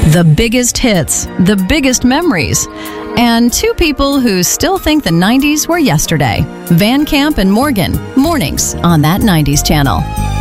The biggest hits, the biggest memories, and two people who still think the 90s were yesterday. Van Camp and Morgan, mornings on That 90s Channel.